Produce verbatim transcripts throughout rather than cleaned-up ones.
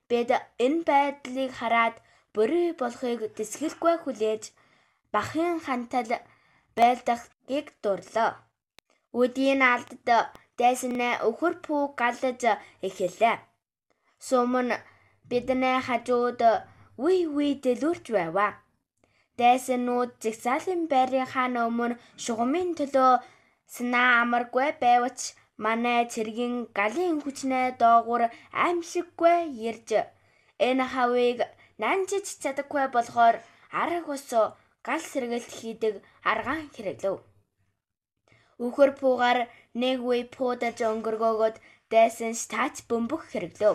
Бид энэ байдлыг хараад бүрий болохыг дэсгэлгүй хүлээж бахын хантал байлдахыг дурлаа. Өдийн алдад дайсны өхөр пүү галж эхэллээ. Сумн бидний хажууд үе үе дэлгүрч байваа. Дайснууд зэгзаалын байрынхаа өмнө шугамын төлөө санаа амаргүй байвч манай цэргийн галын хүчнээ доогуур аимшиггүй ирж энэ хавыг нанжиж чадахгүй болохоор арга ус гал сэргэлт хийдэг аргаан хэрэглэв. Өхөр пуугаар нэг үе пуудаж өнгөргөөгд дайсан стач бөмбөх хэрэглэв.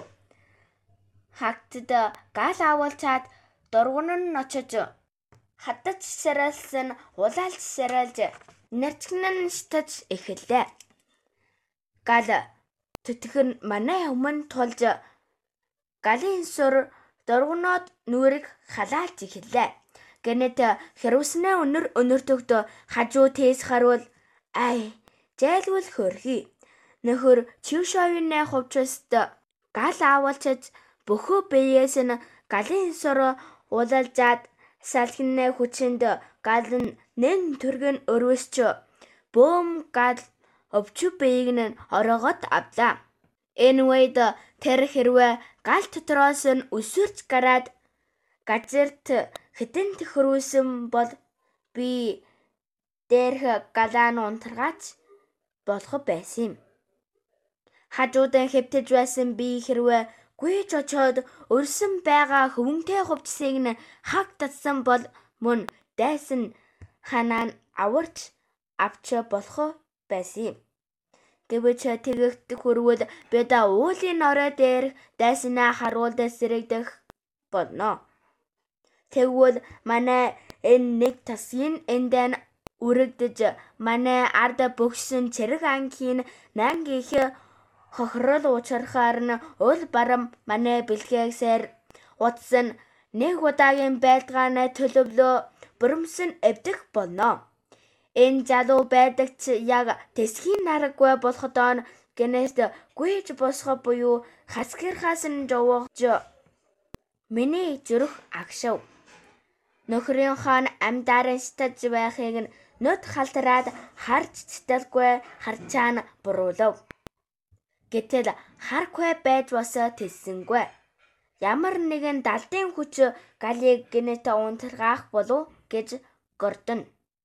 Хагтад гал авалчаад дургуун нь очиж хадаж саралсан улаалж саралж нарчгнан стаж эхэллээ. Гал төтгөн манай өмнө тулж галын сур дургуноод нүрийг халаалж эхэллээ. Гэнэт хэрвснээ өнөр өнөртөгд хажуу тээс харуул ай жайлвал хөрхий. Нөхөр чившавны хувцаст гал авалчиж бөхөө биеэс нь галын сур улалжаад салхины хүчинд гал нь нэн түргэн өрвөсч бөөм гал өвч биеийг нь орогод авлаа. Энэ үед тэр хэрвээ гал дотроос нь өсвөрч гараад газарт хитэн төхрүүлсэн бол би дээрх галаа нь унтаргаач болох байсан юм. Хажуудан хэвтэж байсан би хэрвээ гүйж очоод өрсөн байгаа хөвөнтэй хувцсыг нь хаг татсан бол мөн дайсан ханаа аварч авч болох байсан юм. Гэвч тэгэгт хүрвэл бид уулын орой дээр дайснаа харуулд сэрэгдэх болно. Тэгвэл манай энэ нэг тасгийн эндэн үрэгдэж манай ард бөхсөн цэрэг ангийн нанг их хохирол уучрахаар нь уул барам манай бэлгээсээр утсан нэг удаагийн байлгааны төлөвлөө бүрэмсэн эвдэх болно. Энэ залуу байдагч яг тэсхийн нараггүй болохдоо гэнэст гүйж босгох буюу хасгирхаас нь жовж миний зүрх агшив. Нөхрийн хаан амдарын стаж байхыг нь нүд халтраад харж цэцдэлгүй харчаан буруулав. Гэтэл харгүй байж босоо тэлсэнгүй. Ямар нэгэн далдын хүч галыг гэнэт унтаргаах болов гэж гордоно.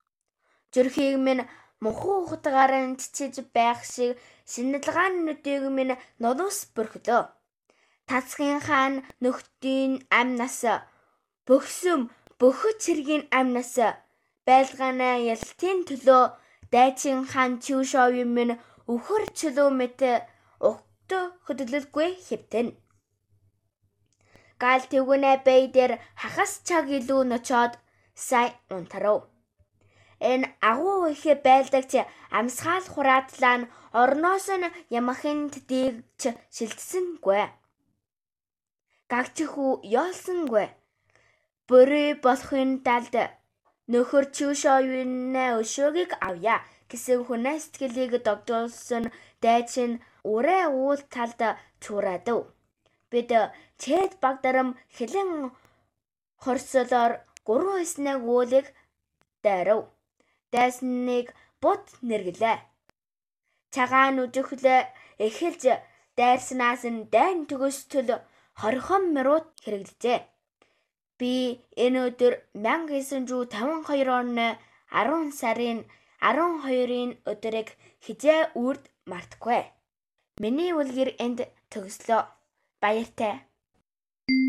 Зүрхийг минь мохоо хутгаар нь цэцэж байх шиг шинэлгаан нүдийг минь нулус бүрхлөө. Тасхийн хаан нөхдийн амнаас бөхсөм бөхөж цэргийн амнаас байлгааны ялтын төлөө дайчин хаан чившовын минь өхөр чөлөө мэт огт хөдлөлгүй хэвтэн. Гал тэгүнэ бэй дээр хагас чаг илүү ночоод сай унтарав. Энэ агуу их байлдагч амсгаал хураатлаа нь орноос нь ямахын дийгч шилжсэнгүй. Гагчих уу ёолсонгүй. Бүрий болохын талд нөхөр чившовны өшөөгийг авъя гэсэн хүнээ сэтгэлийг догдуулсан дайчин урэ уул талд чураадав. Бид чэд багдарам хилэн хорсолоор гурван эснэг уулыг дайрав. Дайсныг бут нэргэлээ. Цагаан үжиглээ эхэлж дайрснаас нь дайн төгстөл хорхон минут хэрэглэжээ. Би энэ өдөр мянга девять жүз тавин хоёр оны арван сарын арван хоёрын өдрийг хизээ үрд мартахгүй. Миний үлгэр энд төгслөө. Баяртай.